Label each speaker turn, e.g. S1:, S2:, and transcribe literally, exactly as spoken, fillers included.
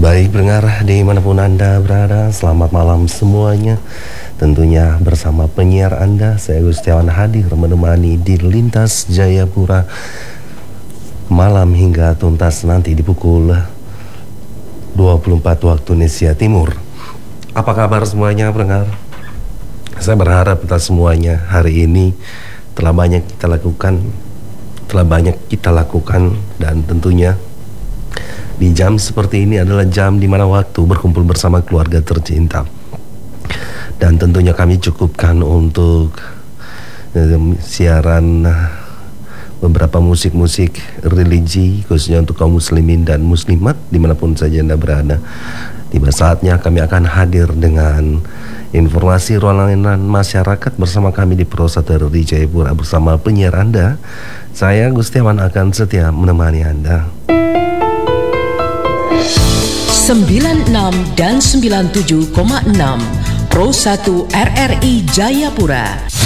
S1: Baik pendengar dimanapun Anda berada, selamat malam semuanya. Tentunya bersama penyiar Anda, saya Gustiawan hadir menemani di Lintas Jayapura malam hingga tuntas nanti di pukul dua puluh empat waktu Indonesia Timur. Apa kabar semuanya pendengar? Saya berharap kita semuanya hari ini telah banyak kita lakukan, telah banyak kita lakukan dan tentunya di jam seperti ini adalah jam di mana waktu berkumpul bersama keluarga tercinta. Dan tentunya kami cukupkan untuk um, siaran beberapa musik-musik religi khususnya untuk kaum muslimin dan muslimat dimanapun saja Anda berada. Tiba saatnya kami akan hadir dengan informasi ruangan masyarakat bersama kami di Pro satu R R I Jayapura bersama penyiar Anda. Saya Gustiawan akan setia menemani Anda.
S2: sembilan puluh enam dan sembilan puluh tujuh koma enam Pro satu R R I Jayapura.